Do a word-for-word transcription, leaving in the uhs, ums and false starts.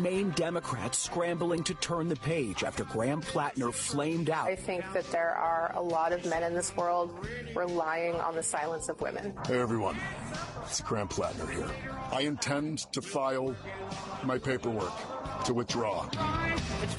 Maine Democrats scrambling to turn the page after Graham Plattner flamed out. I think that there are a lot of men in this world relying on the silence of women. Hey, everyone. It's Graham Plattner here. I intend to file my paperwork to withdraw.